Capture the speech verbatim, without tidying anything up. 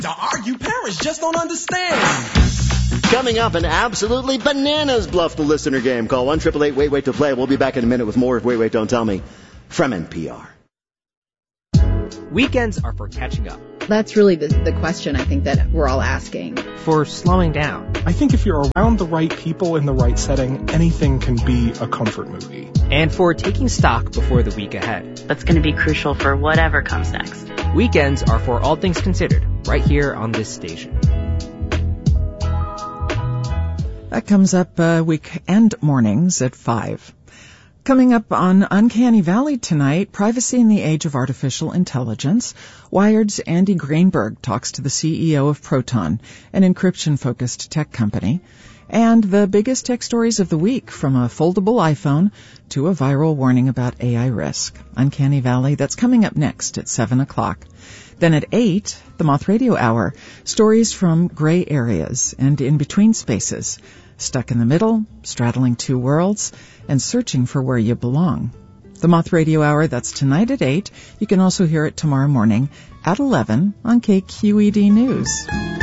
To argue, parents just don't understand. Coming up, an absolutely bananas bluff the listener game. Call one eight eight eight wait wait to play. We'll be back in a minute with more of Wait Wait Don't Tell Me from N P R. Weekends are for catching up. That's really the, the question I think that we're all asking. For slowing down. I think if you're around the right people in the right setting, anything can be a comfort movie. And for taking stock before the week ahead. That's going to be crucial for whatever comes next. Weekends are for All Things Considered, right here on this station. That comes up uh, weekend mornings at five. Coming up on Uncanny Valley tonight, privacy in the age of artificial intelligence. Wired's Andy Greenberg talks to the C E O of Proton, an encryption-focused tech company. And the biggest tech stories of the week, from a foldable iPhone to a viral warning about A I risk. Uncanny Valley, that's coming up next at seven o'clock. Then at eight, the Moth Radio Hour, stories from gray areas and in-between spaces. Stuck in the middle, straddling two worlds, and searching for where you belong. The Moth Radio Hour, that's tonight at eight. You can also hear it tomorrow morning at eleven on K Q E D News.